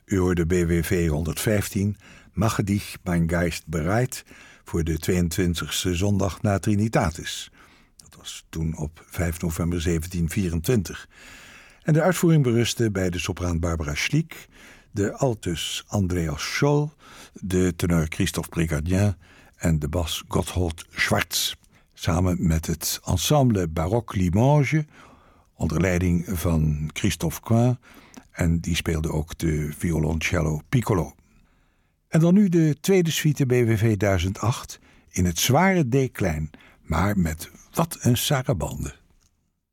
U hoorde BWV 115, Mache dich mein Geist bereit, voor de 22e zondag na Trinitatis. Dat was toen op 5 november 1724. En de uitvoering berustte bij de sopraan Barbara Schlick, de altus Andreas Scholl, de tenor Christophe Brigardien en de bas Gotthold Schwartz. Samen met het ensemble Baroque Limoges, onder leiding van Christophe Coin, en die speelde ook de violoncello piccolo. En dan nu de tweede suite BWV 1008 in het zware D-klein, maar met wat een sarabande.